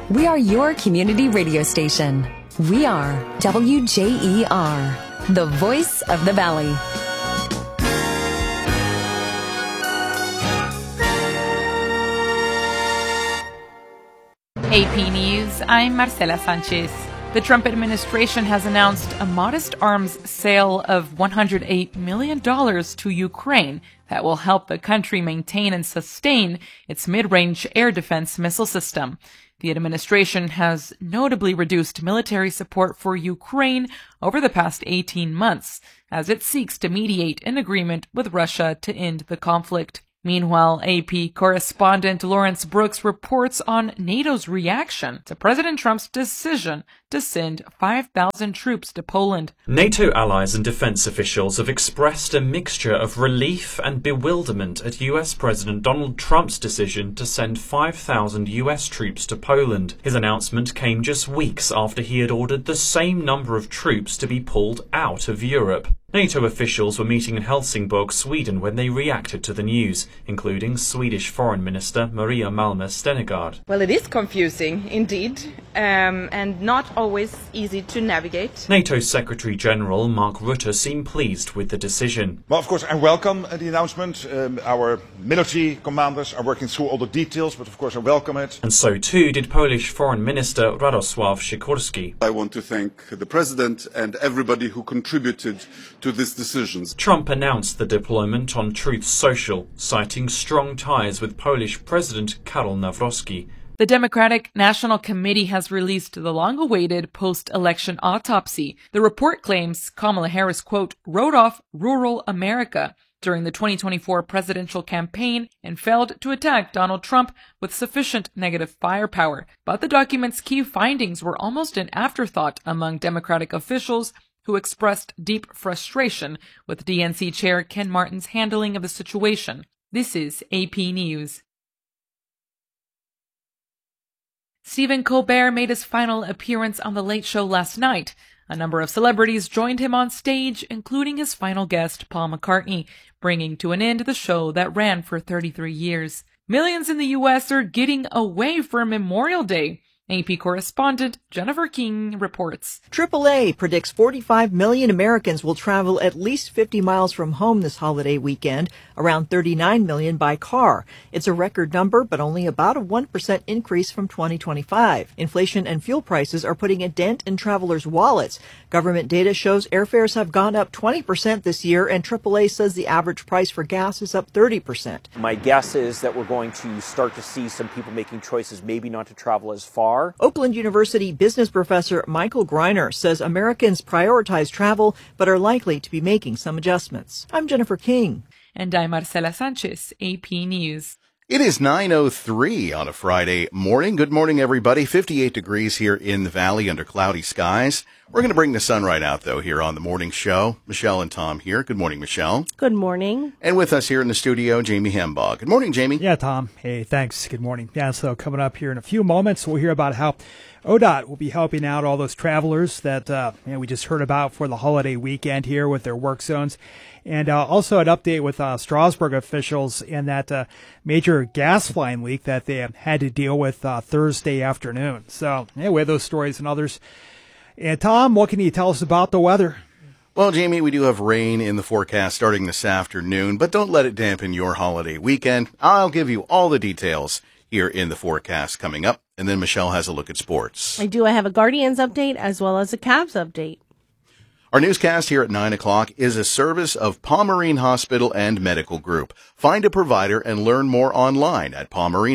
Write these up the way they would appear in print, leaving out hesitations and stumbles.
We are your community radio station. We are WJER, the voice of the Valley. AP News, I'm Marcela Sanchez. The Trump administration has announced a modest arms sale of $108 million to Ukraine that will help the country maintain and sustain its mid-range air defense missile system. The administration has notably reduced military support for Ukraine over the past 18 months as it seeks to mediate an agreement with Russia to end the conflict. Meanwhile, AP correspondent Lawrence Brooks reports on NATO's reaction to President Trump's decision to send 5,000 troops to Poland. NATO allies and defense officials have expressed a mixture of relief and bewilderment at US President Donald Trump's decision to send 5,000 US troops to Poland. His announcement came just weeks after he had ordered the same number of troops to be pulled out of Europe. NATO officials were meeting in Helsingborg, Sweden, when they reacted to the news, including Swedish Foreign Minister Maria Malmö Stenergard. Well, it is confusing, indeed, and not always easy to navigate. NATO Secretary General Mark Rutte seemed pleased with the decision. Well, of course, I welcome the announcement. Our military commanders are working through all the details, but of course I welcome it. And so too did Polish Foreign Minister Radosław Sikorski. I want to thank the President and everybody who contributed to this decision. Trump announced the deployment on Truth Social, citing strong ties with Polish President Karol Nawrocki. The Democratic National Committee has released the long-awaited post-election autopsy. The report claims Kamala Harris, quote, wrote off rural America during the 2024 presidential campaign and failed to attack Donald Trump with sufficient negative firepower. But the document's key findings were almost an afterthought among Democratic officials who expressed deep frustration with DNC Chair Ken Martin's handling of the situation. This is AP News. Stephen Colbert made his final appearance on The Late Show last night. A number of celebrities joined him on stage, including his final guest, Paul McCartney, bringing to an end the show that ran for 33 years. Millions in the U.S. are getting away for Memorial Day. AP correspondent Jennifer King reports. AAA predicts 45 million Americans will travel at least 50 miles from home this holiday weekend, around 39 million by car. It's a record number, but only about a 1% increase from 2025. Inflation and fuel prices are putting a dent in travelers' wallets. Government data shows airfares have gone up 20% this year, and AAA says the average price for gas is up 30%. My guess is that we're going to start to see some people making choices maybe not to travel as far. Oakland University business professor Michael Greiner says Americans prioritize travel but are likely to be making some adjustments. I'm Jennifer King. And I'm Marcela Sanchez, AP News. It is 9:03 on a Friday morning. Good morning, everybody. 58 degrees here in the valley under cloudy skies. We're going to bring the sun right out, though, here on the morning show. Michelle and Tom here. Good morning, Michelle. Good morning. And with us here in the studio, Jamie Hembaugh. Good morning, Jamie. Yeah, Tom. Hey, thanks. Good morning. Yeah, so coming up here in a few moments, we'll hear about how ODOT will be helping out all those travelers that we just heard about for the holiday weekend here with their work zones. And also an update with Strasburg officials in that major gas line leak that they had to deal with Thursday afternoon. So, anyway, those stories and others. And, Tom, what can you tell us about the weather? Well, Jamie, we do have rain in the forecast starting this afternoon, but don't let it dampen your holiday weekend. I'll give you all the details here in the forecast coming up, and then Michelle has a look at sports. I do. I have a Guardians update as well as a Cavs update. Our newscast here at 9 o'clock is a service of Pomerene Hospital and Medical Group. Find a provider and learn more online at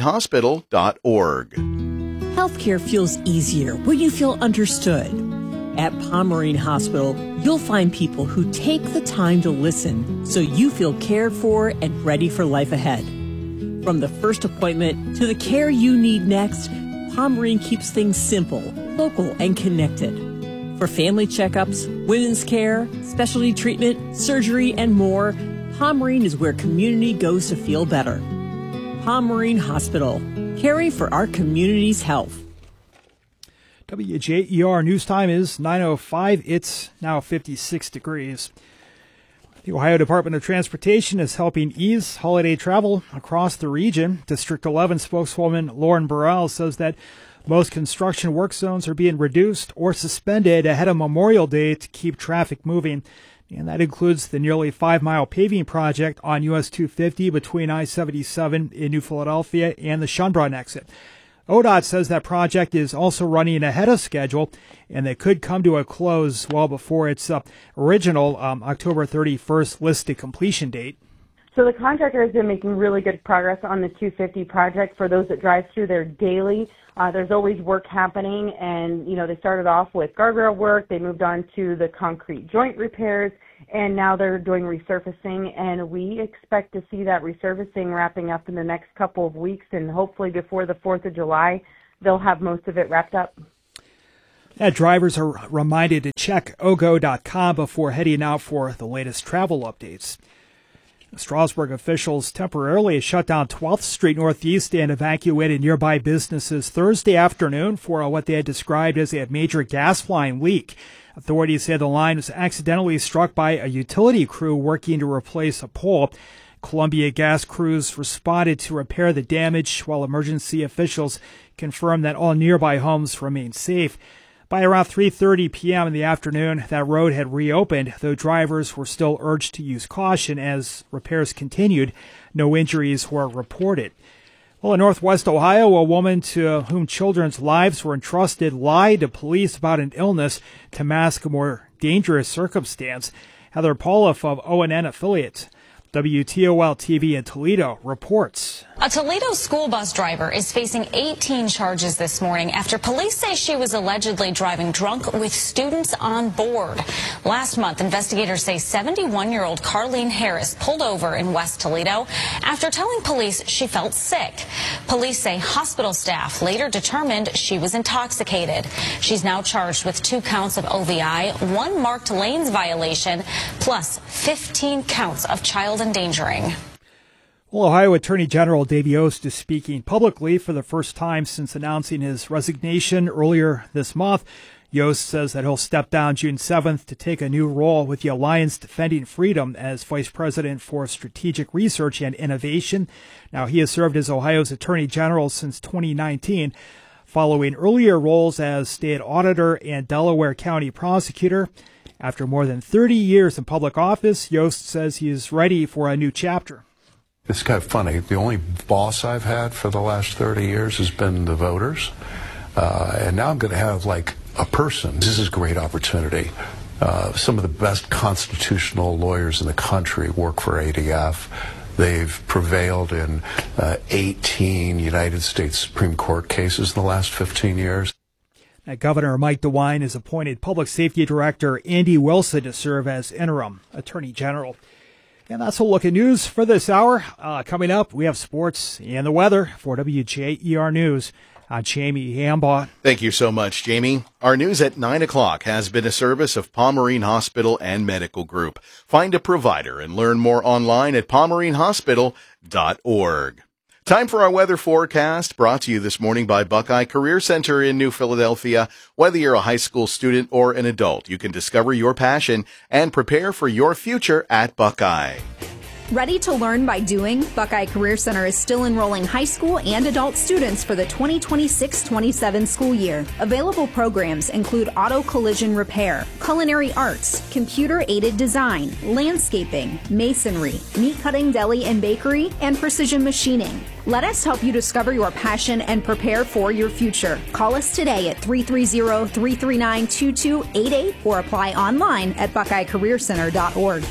pomerenehospital.org. Healthcare feels easier when you feel understood. At Pomerene Hospital, you'll find people who take the time to listen so you feel cared for and ready for life ahead. From the first appointment to the care you need next, Pomerene keeps things simple, local, and connected. For family checkups, women's care, specialty treatment, surgery, and more, Pomerene is where community goes to feel better. Pomerene Hospital, caring for our community's health. WJER news time is 9:05. It's now 56 degrees. The Ohio Department of Transportation is helping ease holiday travel across the region. District 11 spokeswoman Lauren Burrell says that Most construction work zones are being reduced or suspended ahead of Memorial Day to keep traffic moving. And that includes the nearly 5-mile paving project on US 250 between I-77 in New Philadelphia and the Schönbrunn exit. ODOT says that project is also running ahead of schedule, and they could come to a close well before its original October 31st listed completion date. So the contractor has been making really good progress on the 250 project. For those that drive through there daily, there's always work happening, and they started off with guardrail work, they moved on to the concrete joint repairs, and now they're doing resurfacing, and we expect to see that resurfacing wrapping up in the next couple of weeks, and hopefully before the 4th of July, they'll have most of it wrapped up. Drivers are reminded to check ogo.com before heading out for the latest travel updates. Strasburg officials temporarily shut down 12th Street Northeast and evacuated nearby businesses Thursday afternoon for what they had described as a major gas line leak. Authorities say the line was accidentally struck by a utility crew working to replace a pole. Columbia Gas crews responded to repair the damage, while emergency officials confirmed that all nearby homes remain safe. By around 3:30 p.m. in the afternoon, that road had reopened, though drivers were still urged to use caution as repairs continued. No injuries were reported. Well, in Northwest Ohio, a woman to whom children's lives were entrusted lied to police about an illness to mask a more dangerous circumstance. Heather Pauloff of ONN Affiliates, WTOL-TV in Toledo, reports. A Toledo school bus driver is facing 18 charges this morning after police say she was allegedly driving drunk with students on board. Last month, investigators say 71-year-old Carlene Harris pulled over in West Toledo after telling police she felt sick. Police say hospital staff later determined she was intoxicated. She's now charged with 2 counts of OVI, 1 marked lanes violation, plus 15 counts of child endangering. Well, Ohio Attorney General Dave Yost is speaking publicly for the first time since announcing his resignation earlier this month. Yost says that he'll step down June 7th to take a new role with the Alliance Defending Freedom as Vice President for Strategic Research and Innovation. Now, he has served as Ohio's Attorney General since 2019, following earlier roles as State Auditor and Delaware County Prosecutor. After more than 30 years in public office, Yost says he is ready for a new chapter. It's kind of funny. The only boss I've had for the last 30 years has been the voters. And now I'm going to have like a person. This is a great opportunity. Some of the best constitutional lawyers in the country work for ADF. They've prevailed in 18 United States Supreme Court cases in the last 15 years. Now, Governor Mike DeWine has appointed Public Safety Director Andy Wilson to serve as interim Attorney General. And that's a look at news for this hour. Coming up, we have sports and the weather for WJER News. Jamie Hambaugh. Thank you so much, Jamie. Our news at 9 o'clock has been a service of Pomerene Hospital and Medical Group. Find a provider and learn more online at pomerenehospital.org. Time for our weather forecast, brought to you this morning by Buckeye Career Center in New Philadelphia. Whether you're a high school student or an adult, you can discover your passion and prepare for your future at Buckeye. Ready to learn by doing? Buckeye Career Center is still enrolling high school and adult students for the 2026-27 school year. Available programs include auto collision repair, culinary arts, computer-aided design, landscaping, masonry, meat cutting, deli and bakery, and precision machining. Let us help you discover your passion and prepare for your future. Call us today at 330-339-2288 or apply online at buckeyecareercenter.org.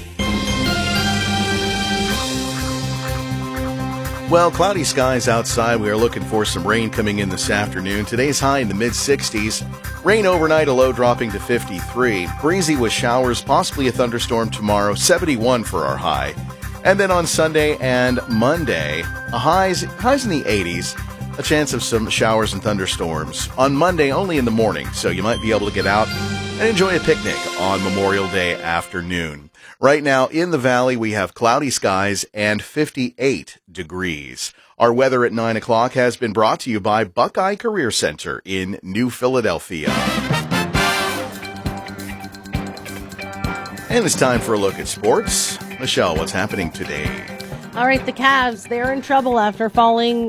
Well, cloudy skies outside. We are looking for some rain coming in this afternoon. Today's high in the mid-60s. Rain overnight, a low dropping to 53. Breezy with showers, possibly a thunderstorm tomorrow, 71 for our high. And then on Sunday and Monday, highs in the 80s. A chance of some showers and thunderstorms. On Monday, only in the morning, so you might be able to get out and enjoy a picnic on Memorial Day afternoon. Right now in the valley, we have cloudy skies and 58 degrees. Our weather at 9 o'clock has been brought to you by Buckeye Career Center in New Philadelphia. And it's time for a look at sports. Michelle, what's happening today? All right, the Cavs, they're in trouble after falling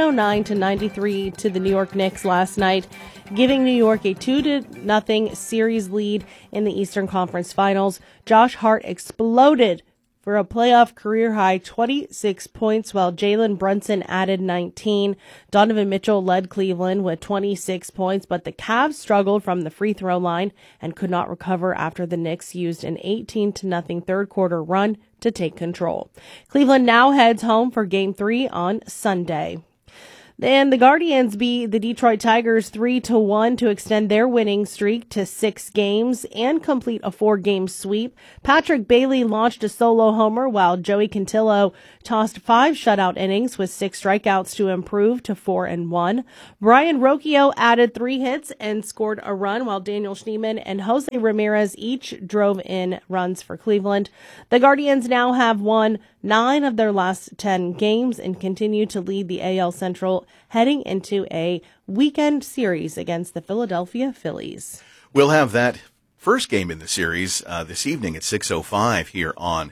109-93 to the New York Knicks last night, giving New York a 2-0 series lead in the Eastern Conference Finals. Josh Hart exploded for a playoff career-high 26 points, while Jalen Brunson added 19. Donovan Mitchell led Cleveland with 26 points, but the Cavs struggled from the free throw line and could not recover after the Knicks used an 18-0 third-quarter run to take control. Cleveland now heads home for Game 3 on Sunday. Then the Guardians beat the Detroit Tigers 3-1 to extend their winning streak to 6 games and complete a 4-game sweep. Patrick Bailey launched a solo homer while Joey Cantillo tossed 5 shutout innings with 6 strikeouts to improve to 4-1. Brian Rocchio added 3 hits and scored a run, while Daniel Schneemann and Jose Ramirez each drove in runs for Cleveland. The Guardians now have won 9 of their last 10 games and continue to lead the AL Central, heading into a weekend series against the Philadelphia Phillies. We'll have that first game in the series this evening at 6:05 here on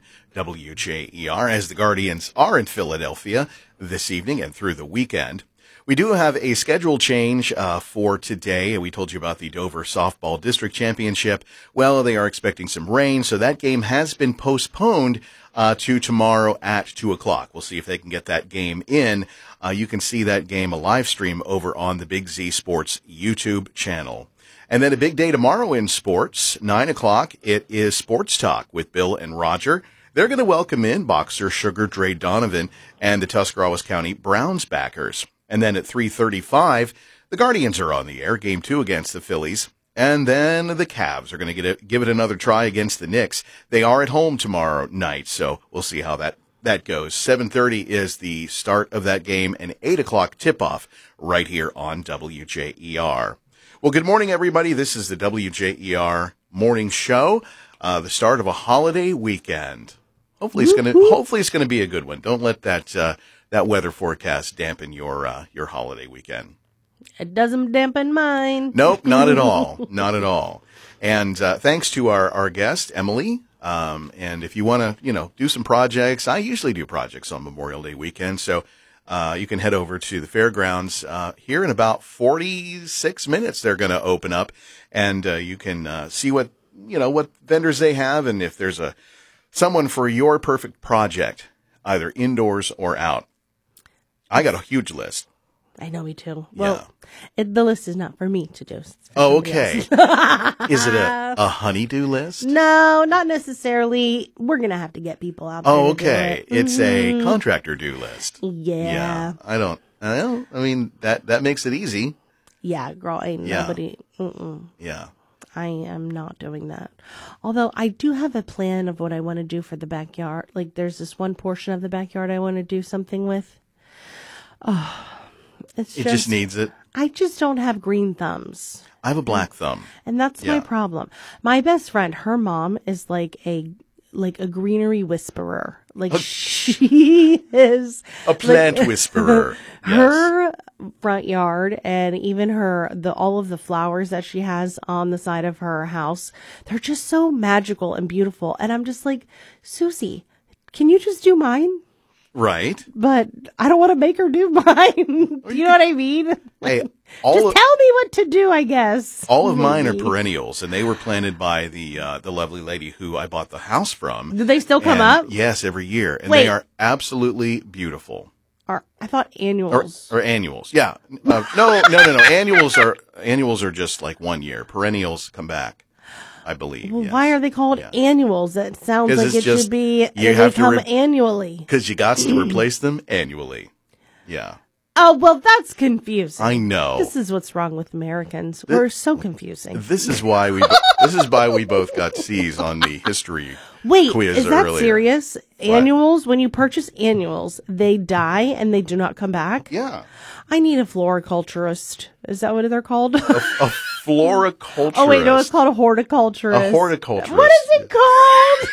WJER, as the Guardians are in Philadelphia this evening and through the weekend. We do have a schedule change for today. We told you about the Dover Softball District Championship. Well, they are expecting some rain, so that game has been postponed to tomorrow at 2 o'clock. We'll see if they can get that game in. You can see that game a live stream over on the Big Z Sports YouTube channel. And then a big day tomorrow in sports, 9 o'clock, it is Sports Talk with Bill and Roger. They're going to welcome in boxer Sugar Dre Donovan and the Tuscarawas County Browns backers. And then at 3:35, the Guardians are on the air, Game 2 against the Phillies. And then the Cavs are going to give it another try against the Knicks. They are at home tomorrow night, so we'll see how that goes. 7:30 is the start of that game, and 8 o'clock tip-off right here on WJER. Well, good morning, everybody. This is the WJER Morning Show, the start of a holiday weekend. Hopefully it's going to be a good one. Don't let that weather forecast dampen your holiday weekend. It doesn't dampen mine. Nope, not at all. Not at all. And thanks to our guest, Emily. And if you want to, do some projects, I usually do projects on Memorial Day weekend. So you can head over to the fairgrounds here in about 46 minutes. They're going to open up, and you can see what vendors they have, and if there's someone for your perfect project, either indoors or out. I got a huge list. I know, me too. Well, the list is not for me to do. Oh, okay. Is it a honey-do list? No, not necessarily. We're going to have to get people out there. Oh, okay. It's a contractor-do list. Yeah. I mean, that makes it easy. Yeah, girl, ain't nobody. Yeah. I am not doing that. Although I do have a plan of what I want to do for the backyard. Like, there's this one portion of the backyard I want to do something with. Oh, it just needs it. I just don't have green thumbs. I have a black thumb. And that's my problem. My best friend, her mom is like a greenery whisperer. Like she is a plant whisperer. Her front yard and even all of the flowers that she has on the side of her house, they're just so magical and beautiful. And I'm just like, Susie, can you just do mine? Right. But I don't want to make her do mine. You know what I mean? Hey, just tell me what to do, I guess. All of mine are perennials, and they were planted by the lovely lady who I bought the house from. Do they still come up? Yes, every year. And they are absolutely beautiful. I thought annuals. Or annuals. Yeah. No. Annuals are just like 1 year. Perennials come back, I believe. Well, why are they called annuals? That sounds like it should be annually. Because you got to replace them annually. Yeah. Oh, well, that's confusing. I know. This is what's wrong with Americans. We're so confusing. This is why we both got C's on the history quiz is that earlier. Serious? Annuals, when you purchase annuals, they die and they do not come back? Yeah. I need a floriculturist. Is that what they're called? A floriculturist. Oh, wait, no, it's called a horticulturist. A horticulturist. What is it called?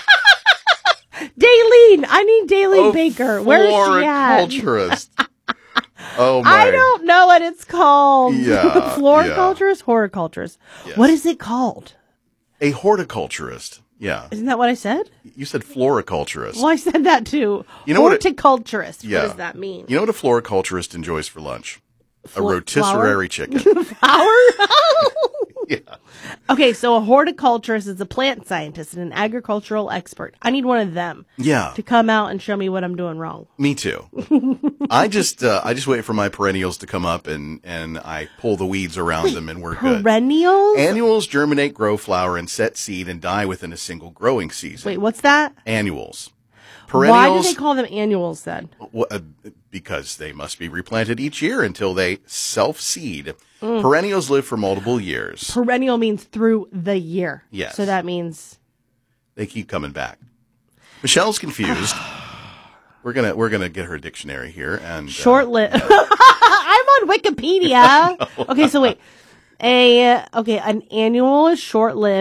Daylene. I need Daylene Baker. Where is she at? Floriculturist. Oh, my. I don't know what it's called. Yeah. Floriculturist, horticulturist. Yes. What is it called? A horticulturist. Yeah. Isn't that what I said? You said floriculturist. Well, I said that too. You know Horticulturist. Yeah. What does that mean? You know what a floriculturist enjoys for lunch? A flower? rotisserie chicken. Flower? Yeah. Okay, so a horticulturist is a plant scientist and an agricultural expert. I need one of them. Yeah. To come out and show me what I'm doing wrong. Me too. I just wait for my perennials to come up and I pull the weeds around them and we're good. Perennials? Annuals germinate, grow, flower, and set seed and die within a single growing season. Wait, what's that? Annuals. Perennials. Why do they call them annuals then? Because they must be replanted each year until they self-seed. Perennials live for multiple years. Perennial means through the year. Yes. So that means They keep coming back. Michelle's confused. We're gonna get her dictionary here and short-lived. I'm on Wikipedia. Okay, so wait. An annual is short-lived.